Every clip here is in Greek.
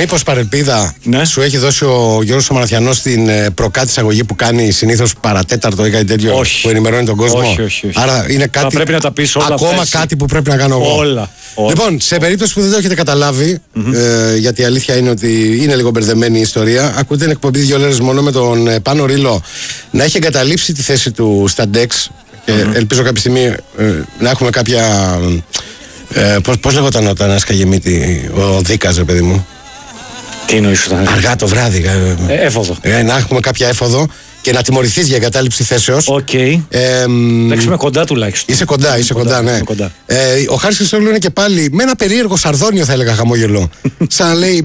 Μήπως παρελπίδα σου έχει δώσει ο Γιώργος ο Μαραθιανός στην προκάτ εισαγωγή που κάνει συνήθως παρατέταρτο ή κάτι τέτοιο που ενημερώνει τον κόσμο? Όχι. Άρα είναι κάτι. Θα πρέπει να τα πεις όλα. Ακόμα κάτι που πρέπει να κάνω εγώ. Όλα. Λοιπόν, σε περίπτωση που δεν το έχετε καταλάβει, γιατί η αλήθεια είναι ότι είναι λίγο μπερδεμένη η ιστορία, ακούτε την εκπομπή 2 λέρες μόνο με τον Πάνο Ρήλο να έχει εγκαταλείψει τη θέση του στα DEX. Και ελπίζω κάποια στιγμή να έχουμε κάποια. Πώς λεγόταν όταν έσκαγε μύτη ο Δίκας, ρε παιδί μου? Τι εννοείς όταν? Αργά το βράδυ. Έφοδο. Να έχουμε κάποια έφοδο και να τιμωρηθείς για εγκατάλειψη θέσεως. Οκ. Εντάξει, είμαι κοντά τουλάχιστον. Είσαι κοντά, ναι. Ο Χάρης Χριστόγλου είναι και πάλι με ένα περίεργο σαρδόνιο, θα έλεγα, χαμόγελο. Σαν να λέει.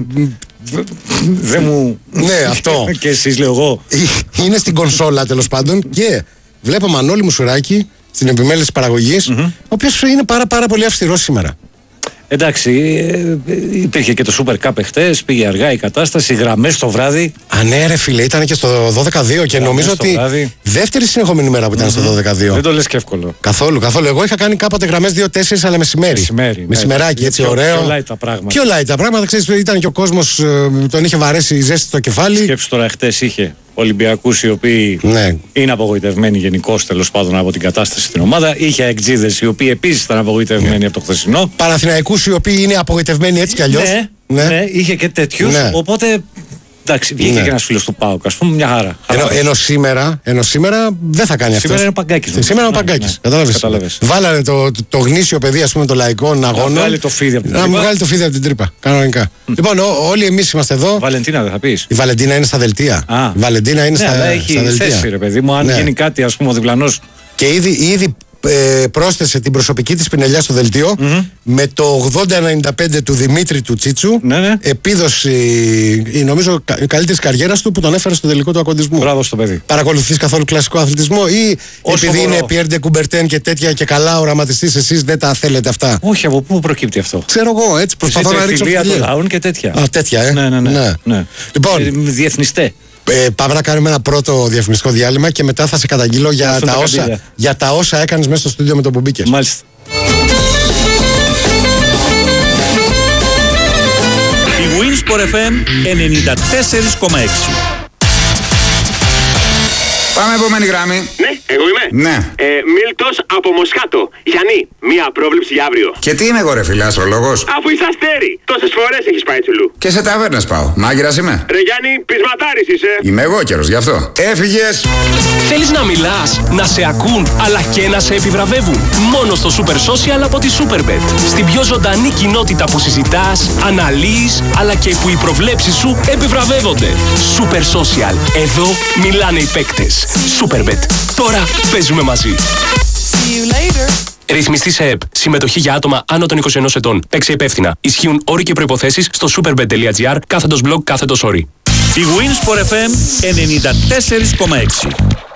Δεν μου. Ναι, αυτό. Και εσείς, λέω εγώ. Είναι στην κονσόλα, τέλος πάντων, και βλέπω Μανώλη Μουσουράκη στην επιμέλεια παραγωγής, ο οποίος είναι πάρα πολύ αυστηρός σήμερα. Εντάξει, υπήρχε και το Super Cup εχθές, πήγε αργά η κατάσταση, γραμμές το βράδυ. Ναι, ρε φίλε, ήταν και στο 12-2 και νομίζω ότι βράδυ. Δεύτερη συνεχόμενη μέρα που ήταν στο 12-2. Δεν το λες και εύκολο. Καθόλου. Εγώ είχα κάνει κάποτε γραμμές 2-4, αλλά μεσημέρι. Μεσημεράκι, έτσι ωραίο. Πιο light τα πράγματα. Πιο light τα πράγματα, ξέρεις, ήταν και ο κόσμος, τον είχε βαρέσει η ζέστη στο κεφάλι. Σκέψου τώρα, χτες είχε Ολυμπιακούς οι οποίοι είναι απογοητευμένοι γενικώς, τέλος πάντων, από την κατάσταση στην ομάδα. Είχε αεκτζίδες οι οποίοι επίσης ήταν απογοητευμένοι από το χθεσινό. Παναθηναϊκούς οι οποίοι είναι απογοητευμένοι έτσι κι αλλιώς. Ναι, είχε και τέτοιους. Οπότε. Εντάξει, βγήκε και ένας φίλος του ΠΑΟΚ, ας πούμε, μια χαρά. Ενώ σήμερα δεν θα κάνει αυτό. Σήμερα είναι ο Παγκάκης. Σήμερα είναι ο Παγκάκης. Κατάλαβες. Βάλανε το γνήσιο παιδί, ας πούμε, των λαϊκών αγώνων. Να βγάλει το φίδι από την τρύπα. Να μου βγάλει το φίδι από την τρύπα. Κανονικά. Λοιπόν, όλοι εμείς είμαστε εδώ. Βαλεντίνα δεν θα πεις? Η Βαλεντίνα είναι στα δελτία. Η Βαλεντίνα είναι στα δελτία. Έχει θέση, ρε παιδί μου, αν γίνει κάτι, ας πούμε, ο διπλανός. Και ήδη πρόσθεσε την προσωπική της πινελιά στο δελτίο με το 80-95 του Δημήτρη του Τσίτσου. Επίδοση, νομίζω, καλύτερης καριέρας του που τον έφερε στο τελικό του αγωνισμού. Μπράβο στο παιδί. Παρακολουθείς καθόλου κλασικό αθλητισμό ή επειδή είναι Πιέρ ντε Κουμπερτέν και τέτοια και καλά οραματιστής, εσείς δεν τα θέλετε αυτά? Όχι, από πού προκύπτει αυτό? Ξέρω εγώ, έτσι προσπαθώ να ρίξω φιλία των λαών και τέτοια. Τέτοια, Ναι. Λοιπόν, διεθνιστέ. Πάμε να κάνουμε ένα πρώτο διαφημιστικό διάλειμμα και μετά θα σε καταγγείλω για τα όσα έκανες μέσα στο στούντιο με τον που μπήκες. Μάλιστα. Η Winsport FM 94,6. Πάμε επόμενη γραμμή. Ναι, εγώ είμαι. Ναι. Μίλτος από Μοσχάτο. Γιάννη, μία πρόβλεψη για αύριο. Και τι είμαι εγώ, ρε φίλε, αστρολόγος? Αφού είσαι αστέρι. Τόσες φορές έχεις πάει τσουλού. Και σε ταβέρνες πάω. Μάγειρας είμαι. Ρε Γιάννη, πεισματάρης είσαι. Είμαι εγώ καιρός, γι' αυτό. Έφυγες. Θέλεις να μιλάς, να σε ακούν, αλλά και να σε επιβραβεύουν? Μόνο στο Super Social από τη Superbet. Στην πιο ζωντανή κοινότητα που συζητάς, αναλύεις, αλλά και που οι προβλέψεις σου επιβραβεύονται. Super Social. Εδώ μιλάνε οι παίκτες. Superbet. Τώρα παίζουμε μαζί. Ρυθμιστή σε ΕΠ. Συμμετοχή για άτομα άνω των 21 ετών. Παίξε υπεύθυνα. Ισχύουν όροι και προϋποθέσεις στο superbet.gr /blog/όροι. Η Winsport FM 94,6.